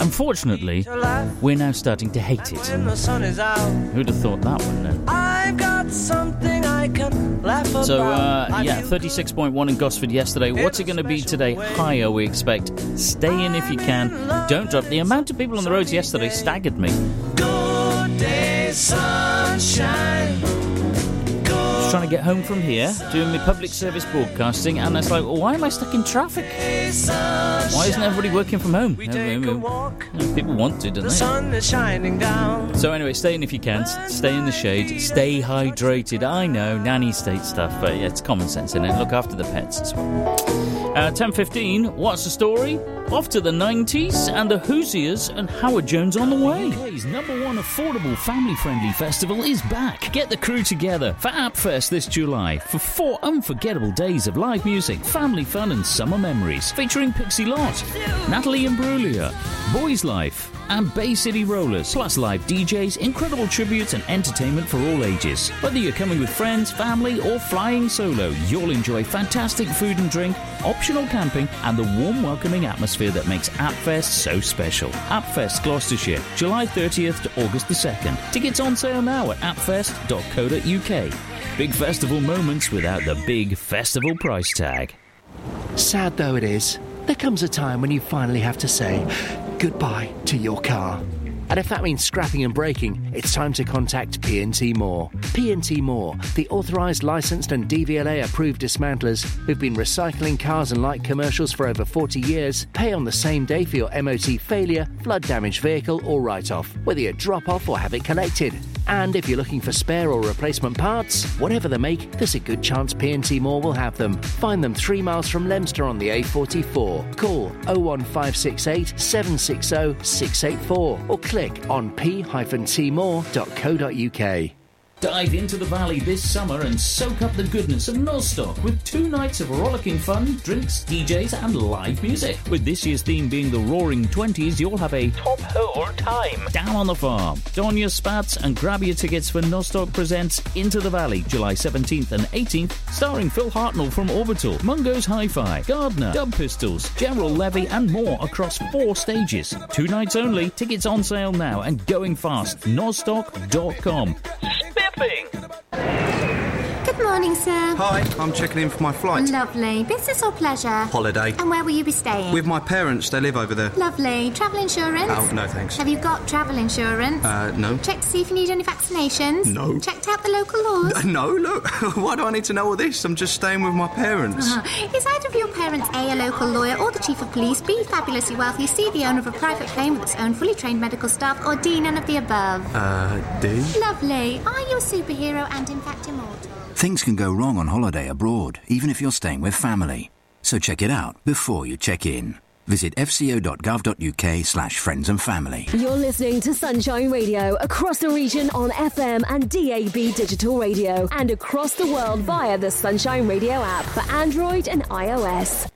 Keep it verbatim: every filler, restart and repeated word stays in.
Unfortunately, we're now starting to hate it. Who'd have thought that one then? I've got something I can laugh about. So, uh, yeah, thirty-six point one in Gosford yesterday. What's it going to be today? Higher, we expect. Stay in if you can. Don't drop. The amount of people on the roads yesterday staggered me. Good day, sunshine. Trying to get home from here, doing my public service broadcasting, and it's like, well, why am I stuck in traffic? Why isn't everybody working from home? We take a walk. People want to, don't The they? sun is shining down. So anyway, stay in if you can. Stay in the shade. Stay hydrated. I know, nanny state stuff, but yeah, it's common sense in it. Look after the pets as well. Uh, ten fifteen, what's the story? Off to the nineties and the Hoosiers and Howard Jones on the way. U K's number one affordable family-friendly festival is back. Get the crew together for AppFest this July for four unforgettable days of live music, family fun and summer memories. Featuring Pixie Lott, Natalie Imbruglia, Boys Life and Bay City Rollers, plus live D Js, incredible tributes and entertainment for all ages. Whether you're coming with friends, family or flying solo, you'll enjoy fantastic food and drink, optional camping and the warm welcoming atmosphere that makes AppFest so special. AppFest Gloucestershire, July thirtieth to August the second. Tickets on sale now at appfest dot co dot uk. Big festival moments without the big festival price tag. Sad though it is, there comes a time when you finally have to say goodbye to your car. And if that means scrapping and breaking, it's time to contact P and T Moore. P and T Moore, the authorised, licensed and D V L A-approved dismantlers who've been recycling cars and light commercials for over forty years, pay on the same day for your M O T failure, flood-damaged vehicle or write-off, whether you drop off or have it collected. And if you're looking for spare or replacement parts, whatever the make, there's a good chance P and T Moore will have them. Find them three miles from Leicester on the A forty-four. Call oh one five six eight, seven six oh, six eight four or click on p dash t more dot co dot uk. Dive into the valley this summer and soak up the goodness of Nostock with two nights of rollicking fun, drinks, D Js and live music. With this year's theme being the Roaring Twenties, you'll have a top hole time down on the farm. Don your spats and grab your tickets for Nostock Presents Into the Valley, July seventeenth and eighteenth, starring Phil Hartnell from Orbital, Mungo's Hi-Fi, Gardner, Dub Pistols, Gerald Levy and more across four stages. Two nights only, tickets on sale now and going fast. nostock dot com. Good morning, sir. Hi, I'm checking in for my flight. Lovely. Business or pleasure? Holiday. And where will you be staying? With my parents, they live over there. Lovely. Travel insurance? Oh, no thanks. Have you got travel insurance? Uh, no. Check to see if you need any vaccinations? No. Checked out the local laws? Uh, no, look. Why do I need to know all this? I'm just staying with my parents. Uh-huh. Is either of your parents A, a local lawyer, or the chief of police, B, fabulously wealthy, C, the owner of a private plane with its own fully trained medical staff, or D, none of the above? Uh, D? Lovely. Are you a superhero and in fact immortal? Things can go wrong on holiday abroad, even if you're staying with family. So check it out before you check in. Visit f c o dot gov dot u k slash friends and family. You're listening to Sunshine Radio across the region on F M and D A B digital radio and across the world via the Sunshine Radio app for Android and iOS.